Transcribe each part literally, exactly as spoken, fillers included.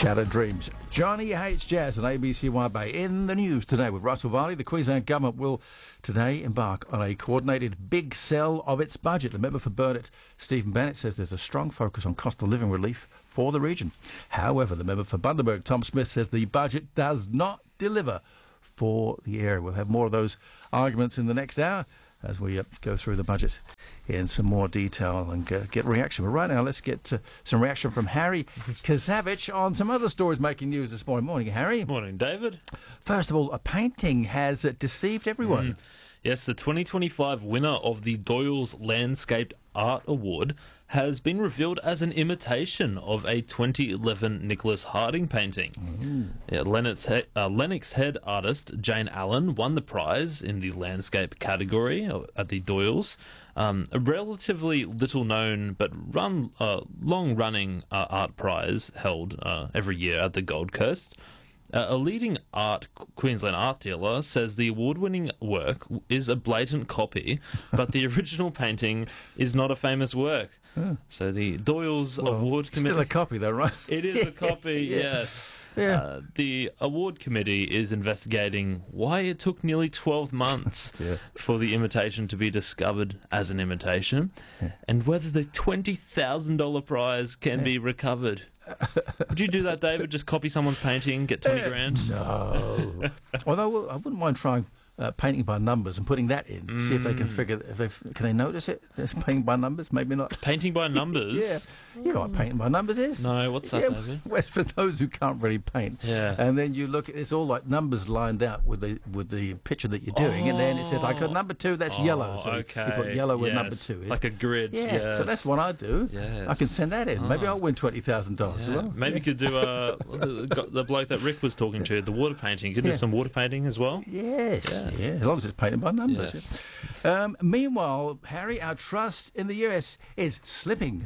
Shattered Dreams. Johnny Hates Jazz on A B C Wide Bay. In the news today with Russell Varley, the Queensland Government will today embark on a coordinated big sell of its budget. The member for Burnett, Stephen Bennett, says there's a strong focus on cost of living relief for the region. However, the member for Bundaberg, Tom Smith, says the budget does not deliver for the area. We'll have more of those arguments in the next hour as we uh, go through the budget in some more detail and uh, get reaction. But right now, let's get uh, some reaction from Harry Kazavich on some other stories making news this morning. Morning, Harry. Morning, David. First of all, a painting has uh, deceived everyone. Mm. Yes, the twenty twenty-five winner of the Doyle's Landscape Art Award has been revealed as an imitation of a twenty eleven Nicholas Harding painting. Mm. Yeah, Lennox, he- uh, Lennox Head artist Jane Allen won the prize in the landscape category at the Doyle's. Um, a relatively little-known but run uh, long-running uh, art prize held uh, every year at the Gold Coast. Uh, a leading art Queensland art dealer says the award-winning work is a blatant copy, but the original painting is not a famous work. Oh. So the Doyle's well, Award Committee... Still a copy, though, right? It is a copy, yeah. yes. Yeah. Uh, the award committee is investigating why it took nearly twelve months yeah. for the imitation to be discovered as an imitation, yeah. and whether the twenty thousand dollars prize can yeah. be recovered. Would you do that, David? Just copy someone's painting, get twenty uh, grand? No. Although I wouldn't mind trying uh, painting by numbers and putting that in. Mm. See if they can figure. If they can they notice it? It's painting by numbers. Maybe not. Painting by numbers. Yeah. You know what painting by numbers is? No. What's that, yeah, David? Well, it's for those who can't really paint. Yeah. And then you look. It's all like numbers lined out with the with the picture that you're doing, oh. and then it says like, oh, number two, that's oh, yellow. So okay. you put yellow where yes. number two is. Like a grid. Yeah. Yes. So that's what I do. Yes. I can send that in. Oh. Maybe I'll win twenty thousand yeah. dollars. Well. Maybe yeah. you could do uh, the, the bloke that Rick was talking to, the water painting. You could yeah. do some water painting as well. Yes. Yeah. yeah. As long as it's painted by numbers. Yes. Yeah. Um, meanwhile, Harry, our trust in the U S is slipping.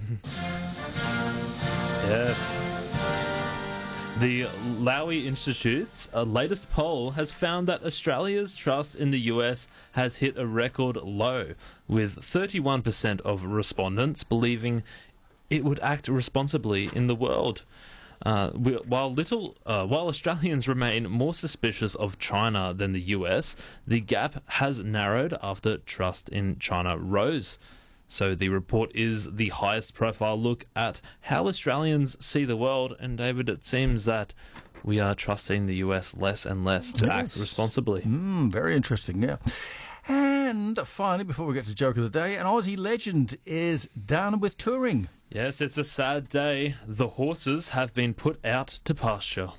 Yes. The Lowy Institute's uh, latest poll has found that Australia's trust in the U S has hit a record low, with thirty-one percent of respondents believing it would act responsibly in the world. Uh, we, while little, uh, while Australians remain more suspicious of China than the U S, the gap has narrowed after trust in China rose. So the report is the highest profile look at how Australians see the world, and David, it seems that we are trusting the U S less and less to yes. act responsibly. Mm, very interesting, yeah. And finally, before we get to Joke of the Day, an Aussie legend is done with touring. Yes, it's a sad day. The horses have been put out to pasture.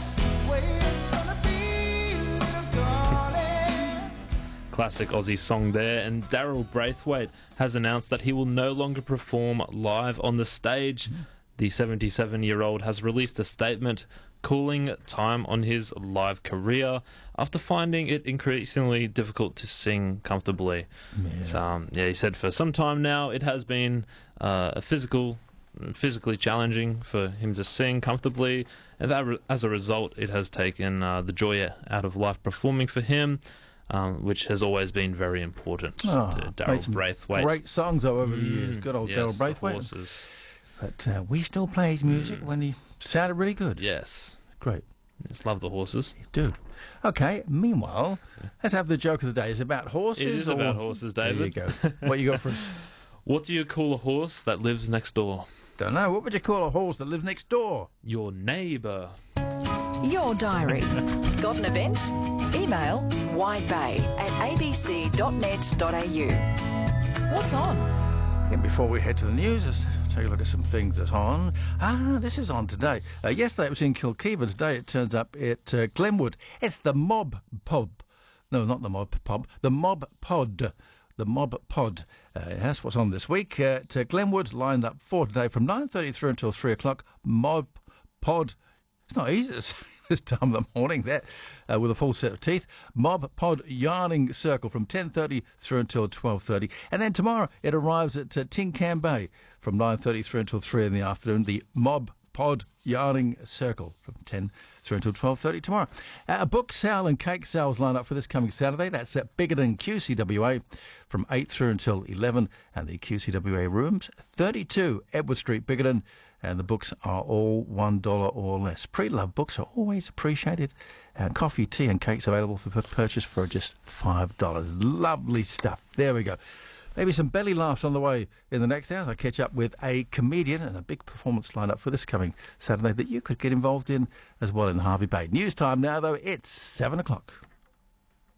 Classic Aussie song there, and Daryl Braithwaite has announced that he will no longer perform live on the stage. The seventy-seven-year-old has released a statement calling time on his live career after finding it increasingly difficult to sing comfortably. Yeah, so, um, yeah he said for some time now it has been uh, a physical, physically challenging for him to sing comfortably, and that re- as a result it has taken uh, the joy out of live performing for him. Um, which has always been very important oh, to Daryl Braithwaite. Great songs though over mm, the years. Good old yes, Daryl Braithwaite. But uh, we still play his music mm. when he sounded really good. Yes. Great. Just love the horses. You do. Okay, meanwhile, let's have the joke of the day. Is it about horses? It is or... about horses, David. There you go. What you got for us? What do you call a horse that lives next door? Don't know. What would you call a horse that lives next door? Your neighbour. Your diary. Got an event? Email widebay at a b c dot net dot a u. What's on? And before we head to the news, let's take a look at some things that's on. Ah, this is on today. Uh, yesterday it was in Kilkiva. Today it turns up at uh, Glenwood. It's the Mob Pub. No, not the Mob Pub. The Mob Pod. The Mob Pod. Uh, that's what's on this week. Uh, at uh, Glenwood, lined up for today from nine thirty through until three o'clock. Mob Pod. It's not easy this time of the morning, that uh, with a full set of teeth. Mob Pod Yarning Circle from ten thirty through until twelve thirty. And then tomorrow it arrives at uh, Tincan Bay from nine thirty through until three in the afternoon. The Mob Pod Yarning Circle from ten through until twelve thirty tomorrow. Uh, a book sale and cake sales line up for this coming Saturday. That's at Biggin Q C W A from eight through until eleven. And the Q C W A rooms, thirty-two Edward Street, Biggin. and the books are all one dollar or less. Pre-loved books are always appreciated. And coffee, tea and cakes available for purchase for just five dollars. Lovely stuff. There we go. Maybe some belly laughs on the way in the next hour. I catch up with a comedian and a big performance lineup for this coming Saturday that you could get involved in as well in Harvey Bay. News time now, though. It's seven o'clock.